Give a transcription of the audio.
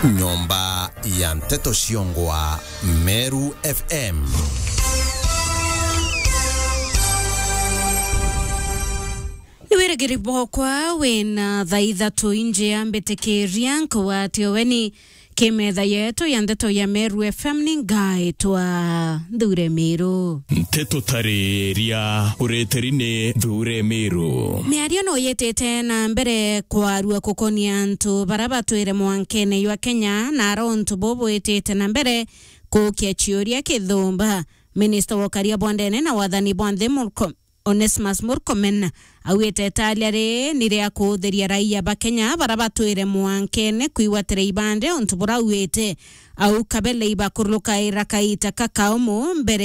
Nyomba ya Mteto Shiongwa, Meru FM. Niwere giribo kwa wena dhaidha tu inje ya mbetekeria kwa tiyoweni kemetha yetu ya Ndeto ya Meru FM ningai twa Dhure Meru. Nteto tareria ureterine Dhure Meru. Miario no yetete na mbere kwa rua kukoni antu baraba tuere mwankene ywa Kenya na arontu bobo yetete na mbere kukia chioria kithumba. Minister wakaria bwandene na wathani bwandhe Onesmus Murkomen awete taliare nire akutheria raia ba Kenya baraba tuire mwankene kuiwatire ibande ontubura awete au kabele iba kurluka irakaita kakao mo mbere